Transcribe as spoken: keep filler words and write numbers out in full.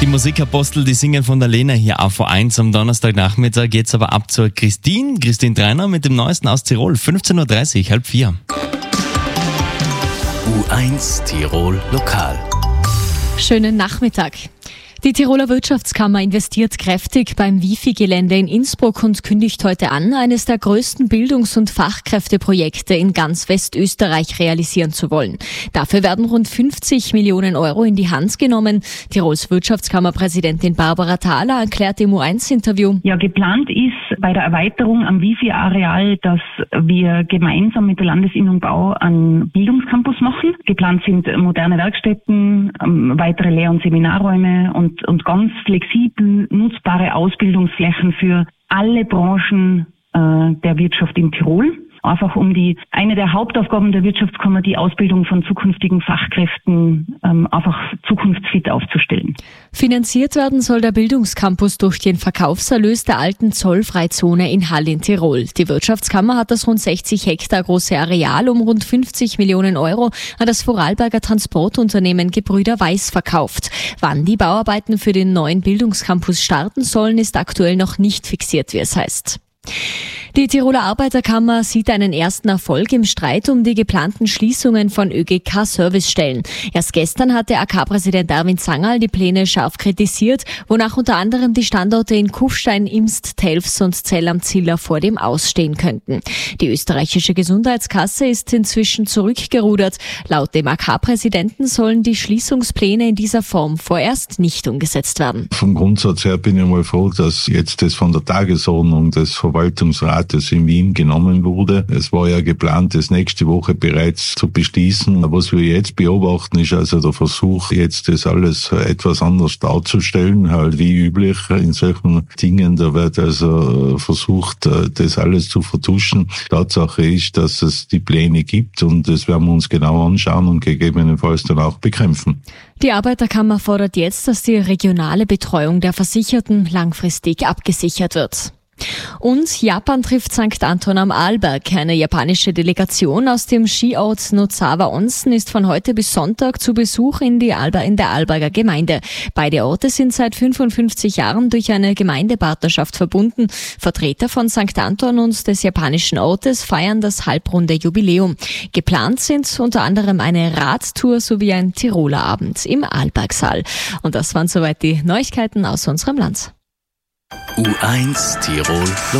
Die Musikapostel, die singen von der Lena hier A V eins am Donnerstagnachmittag. Geht's aber ab zur Christine, Christine Treiner mit dem Neuesten aus Tirol. fünfzehn Uhr dreißig, halb vier. U eins Tirol Lokal. Schönen Nachmittag. Die Tiroler Wirtschaftskammer investiert kräftig beim Wifi-Gelände in Innsbruck und kündigt heute an, eines der größten Bildungs- und Fachkräfteprojekte in ganz Westösterreich realisieren zu wollen. Dafür werden rund fünfzig Millionen Euro in die Hand genommen. Tirols Wirtschaftskammerpräsidentin Barbara Thaler erklärt im U eins Interview. Ja, geplant ist bei der Erweiterung am Wifi-Areal, dass wir gemeinsam mit der Landesinnung Bau einen Bildungscampus machen. Geplant sind moderne Werkstätten, weitere Lehr- und Seminarräume und und ganz flexibel nutzbare Ausbildungsflächen für alle Branchen äh, der Wirtschaft in Tirol. Einfach um die, eine der Hauptaufgaben der Wirtschaftskammer, die Ausbildung von zukünftigen Fachkräften ähm, einfach zukunftsfit aufzustellen. Finanziert werden soll der Bildungscampus durch den Verkaufserlös der alten Zollfreizone in Hall in Tirol. Die Wirtschaftskammer hat das rund sechzig Hektar große Areal um rund fünfzig Millionen Euro an das Vorarlberger Transportunternehmen Gebrüder Weiß verkauft. Wann die Bauarbeiten für den neuen Bildungscampus starten sollen, ist aktuell noch nicht fixiert, wie es heißt. Die Tiroler Arbeiterkammer sieht einen ersten Erfolg im Streit um die geplanten Schließungen von Ö G K-Servicestellen. Erst gestern hat der A K-Präsident Erwin Zangerl die Pläne scharf kritisiert, wonach unter anderem die Standorte in Kufstein, Imst, Telfs und Zell am Ziller vor dem Ausstehen könnten. Die österreichische Gesundheitskasse ist inzwischen zurückgerudert. Laut dem A K-Präsidenten sollen die Schließungspläne in dieser Form vorerst nicht umgesetzt werden. Vom Grundsatz her bin ich mal froh, dass jetzt das von der Tagesordnung des Verwaltungsrats das in Wien genommen wurde. Es war ja geplant, das nächste Woche bereits zu beschließen. Was wir jetzt beobachten, ist also der Versuch, jetzt das alles etwas anders darzustellen, halt wie üblich in solchen Dingen. Da wird also versucht, das alles zu vertuschen. Tatsache ist, dass es die Pläne gibt und das werden wir uns genau anschauen und gegebenenfalls dann auch bekämpfen. Die Arbeiterkammer fordert jetzt, dass die regionale Betreuung der Versicherten langfristig abgesichert wird. Und Japan trifft Sankt Anton am Arlberg. Eine japanische Delegation aus dem Skiort Nozawa Onsen ist von heute bis Sonntag zu Besuch in, die Arlber- in der Arlberger Gemeinde. Beide Orte sind seit fünfundfünfzig Jahren durch eine Gemeindepartnerschaft verbunden. Vertreter von Sankt Anton und des japanischen Ortes feiern das halbrunde Jubiläum. Geplant sind unter anderem eine Radtour sowie ein Tiroler Abend im Arlbergsaal. Und das waren soweit die Neuigkeiten aus unserem Land. U eins Tirol